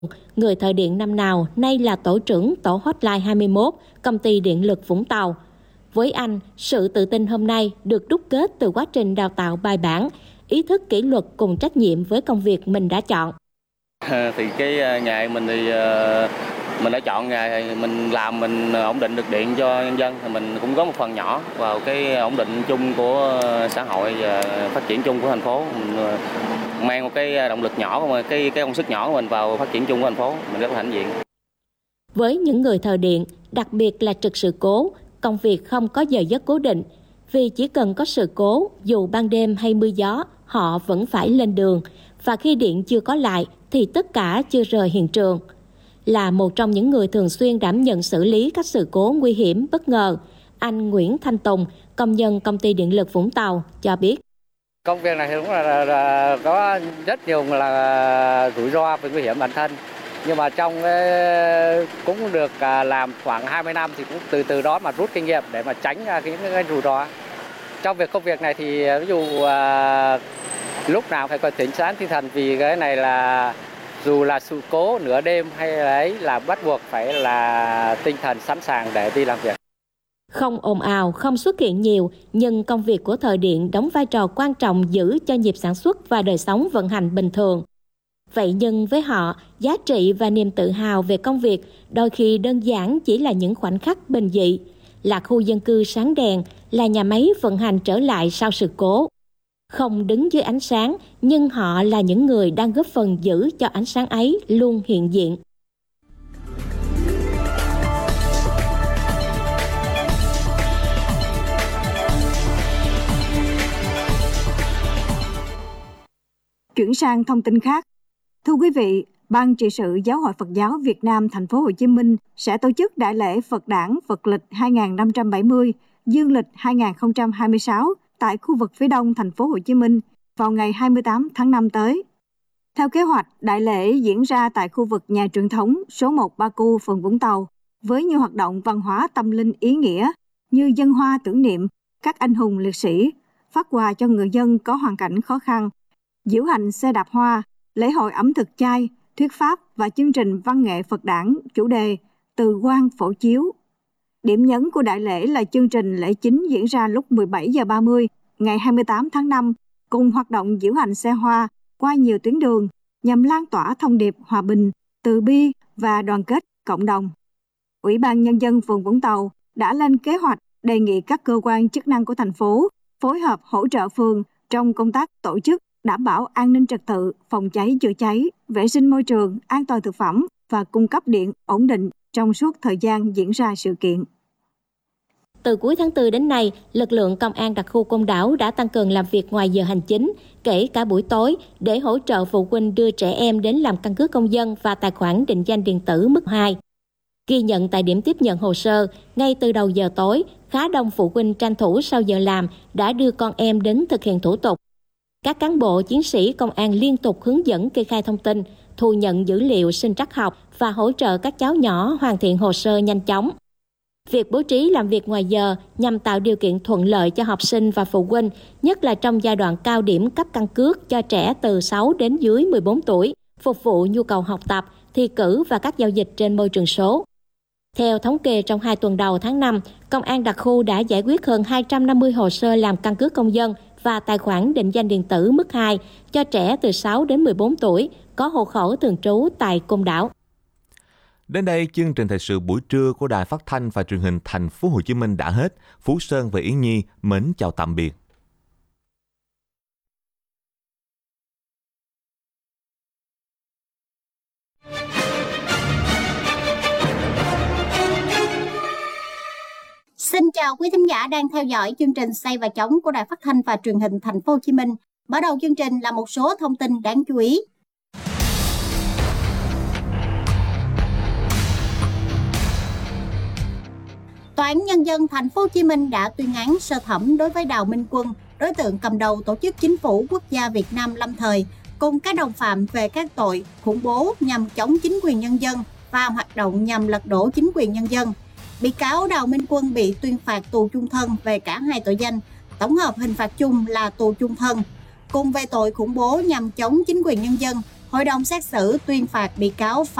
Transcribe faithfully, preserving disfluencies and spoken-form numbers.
người thợ điện năm nào nay là tổ trưởng tổ hotline hai mươi mốt, công ty điện lực Vũng Tàu. Với anh, sự tự tin hôm nay được đúc kết từ quá trình đào tạo bài bản, ý thức kỷ luật cùng trách nhiệm với công việc mình đã chọn. Thì cái nghề mình thì mình đã chọn nghề thì mình làm mình ổn định được điện cho nhân dân, thì mình cũng có một phần nhỏ vào cái ổn định chung của xã hội và phát triển chung của thành phố. Mình mang một cái động lực nhỏ, mà cái cái công sức nhỏ của mình vào phát triển chung của thành phố, mình rất là hãnh diện. Với những người thợ điện, đặc biệt là trực sự cố, công việc không có giờ giấc cố định, vì chỉ cần có sự cố, dù ban đêm hay mưa gió, họ vẫn phải lên đường, và khi điện chưa có lại thì tất cả chưa rời hiện trường. Là một trong những người thường xuyên đảm nhận xử lý các sự cố nguy hiểm bất ngờ, anh Nguyễn Thanh Tùng, công nhân công ty điện lực Vũng Tàu cho biết. Công việc này đúng là, là, là có rất nhiều là rủi ro và nguy hiểm bản thân. Nhưng mà trong cũng được làm khoảng hai mươi năm thì cũng từ từ đó mà rút kinh nghiệm để mà tránh những cái rủi ro. Trong việc công việc này thì ví dụ à, lúc nào phải có tỉnh táo tinh thần, vì cái này là dù là sự cố nửa đêm hay là ấy là bắt buộc phải là tinh thần sẵn sàng để đi làm việc. Không ồn ào, không xuất hiện nhiều, nhưng công việc của thợ điện đóng vai trò quan trọng giữ cho nhịp sản xuất và đời sống vận hành bình thường. Vậy nhưng với họ, giá trị và niềm tự hào về công việc đôi khi đơn giản chỉ là những khoảnh khắc bình dị, là khu dân cư sáng đèn, là nhà máy vận hành trở lại sau sự cố. Không đứng dưới ánh sáng, nhưng họ là những người đang góp phần giữ cho ánh sáng ấy luôn hiện diện. Chuyển sang thông tin khác. Thưa quý vị, Ban trị sự Giáo hội Phật giáo Việt Nam Thành phố Hồ Chí Minh sẽ tổ chức đại lễ Phật đản Phật lịch hai nghìn năm trăm bảy mươi, Dương lịch hai nghìn không trăm hai mươi sáu tại khu vực phía đông Thành phố Hồ Chí Minh vào ngày hai mươi tám tháng năm tới. Theo kế hoạch, đại lễ diễn ra tại khu vực nhà truyền thống số một Ba Cu, phường Vũng Tàu, với nhiều hoạt động văn hóa tâm linh ý nghĩa như dâng hoa tưởng niệm các anh hùng liệt sĩ, phát quà cho người dân có hoàn cảnh khó khăn, diễu hành xe đạp hoa, lễ hội ẩm thực chay, thuyết pháp và chương trình văn nghệ Phật đản chủ đề Từ Quan Phổ Chiếu. Điểm nhấn của đại lễ là chương trình lễ chính diễn ra lúc mười bảy giờ ba mươi ngày hai mươi tám tháng năm, cùng hoạt động diễu hành xe hoa qua nhiều tuyến đường nhằm lan tỏa thông điệp hòa bình, từ bi và đoàn kết cộng đồng. Ủy ban Nhân dân phường Vũng Tàu đã lên kế hoạch đề nghị các cơ quan chức năng của thành phố phối hợp hỗ trợ phường trong công tác tổ chức đảm bảo an ninh trật tự, phòng cháy chữa cháy, vệ sinh môi trường, an toàn thực phẩm và cung cấp điện ổn định trong suốt thời gian diễn ra sự kiện. Từ cuối tháng tư đến nay, lực lượng công an đặc khu Côn Đảo đã tăng cường làm việc ngoài giờ hành chính, kể cả buổi tối, để hỗ trợ phụ huynh đưa trẻ em đến làm căn cước công dân và tài khoản định danh điện tử mức hai. Ghi nhận tại điểm tiếp nhận hồ sơ, ngay từ đầu giờ tối, khá đông phụ huynh tranh thủ sau giờ làm đã đưa con em đến thực hiện thủ tục. Các cán bộ chiến sĩ công an liên tục hướng dẫn kê khai thông tin, thu nhận dữ liệu sinh trắc học và hỗ trợ các cháu nhỏ hoàn thiện hồ sơ nhanh chóng. Việc bố trí làm việc ngoài giờ nhằm tạo điều kiện thuận lợi cho học sinh và phụ huynh, nhất là trong giai đoạn cao điểm cấp căn cước cho trẻ từ sáu đến dưới mười bốn tuổi, phục vụ nhu cầu học tập, thi cử và các giao dịch trên môi trường số. Theo thống kê, trong hai tuần đầu tháng năm, Công an đặc khu đã giải quyết hơn hai trăm năm mươi hồ sơ làm căn cước công dân và tài khoản định danh điện tử mức hai cho trẻ từ sáu đến mười bốn tuổi, có hộ khẩu thường trú tại Côn Đảo. Đến đây, chương trình thời sự buổi trưa của Đài Phát thanh và Truyền hình Thành phố Hồ Chí Minh đã hết. Phú Sơn và Yến Nhi mến chào tạm biệt. Xin chào quý thính giả đang theo dõi chương trình Say và Chống của Đài Phát thanh và Truyền hình Thành phố Hồ Chí Minh. Mở đầu chương trình là một số thông tin đáng chú ý. Tòa án Nhân dân Thành phố Hồ Chí Minh đã tuyên án sơ thẩm đối với Đào Minh Quân, đối tượng cầm đầu tổ chức Chính phủ Quốc gia Việt Nam lâm thời, cùng các đồng phạm về các tội khủng bố nhằm chống chính quyền nhân dân và hoạt động nhằm lật đổ chính quyền nhân dân. Bị cáo Đào Minh Quân bị tuyên phạt tù chung thân về cả hai tội danh, tổng hợp hình phạt chung là tù chung thân. Cùng về tội khủng bố nhằm chống chính quyền nhân dân, Hội đồng xét xử tuyên phạt bị cáo